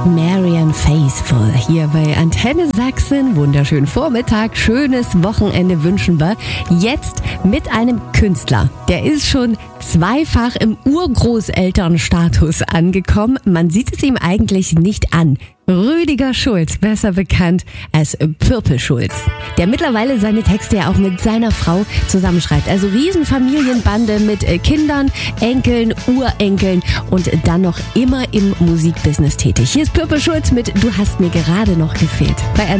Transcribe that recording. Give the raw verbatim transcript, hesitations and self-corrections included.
Marianne Faithfull hier bei Antenne Sachsen. Wunderschönen Vormittag, schönes Wochenende wünschen wir. Jetzt mit einem Künstler. Der ist schon zweifach im Urgroßelternstatus angekommen. Man sieht es ihm eigentlich nicht an. Rüdiger Schulz, besser bekannt als Pürpe Schulz, der mittlerweile seine Texte ja auch mit seiner Frau zusammenschreibt. Also Riesenfamilienbande mit Kindern, Enkeln, Urenkeln und dann noch immer im Musikbusiness tätig. Hier ist Pürpe Schulz mit Du hast mir gerade noch gefehlt. Bei